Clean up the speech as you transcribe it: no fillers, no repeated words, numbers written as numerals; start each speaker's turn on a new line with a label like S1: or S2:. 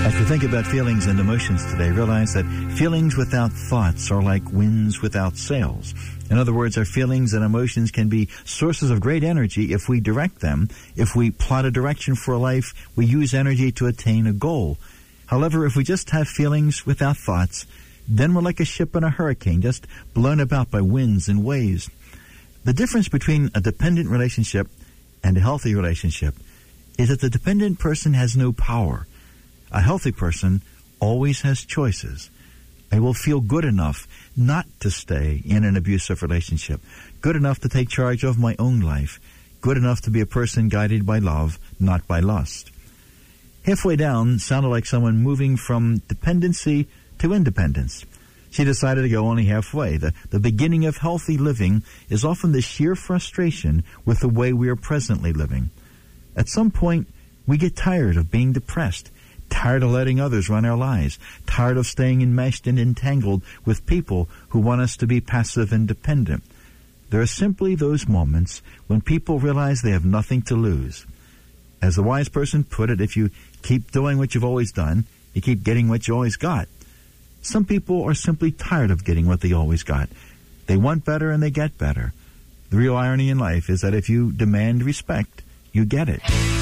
S1: As we think about feelings and emotions today, realize that feelings without thoughts are like winds without sails. In other words, our feelings and emotions can be sources of great energy if we direct them. If we plot a direction for a life, we use energy to attain a goal. However, if we just have feelings without thoughts, then we're like a ship in a hurricane, just blown about by winds and waves. The difference between a dependent relationship and a healthy relationship is that the dependent person has no power. A healthy person always has choices. I will feel good enough not to stay in an abusive relationship, good enough to take charge of my own life, good enough to be a person guided by love, not by lust. Halfway down sounded like someone moving from dependency to independence. She decided to go only halfway. The beginning of healthy living is often the sheer frustration with the way we are presently living. At some point, we get tired of being depressed, tired of letting others run our lives, tired of staying enmeshed and entangled with people who want us to be passive and dependent. There are simply those moments when people realize they have nothing to lose. As the wise person put it, if you keep doing what you've always done, you keep getting what you always got. Some people are simply tired of getting what they always got. They want better and they get better. The real irony in life is that if you demand respect, you get it.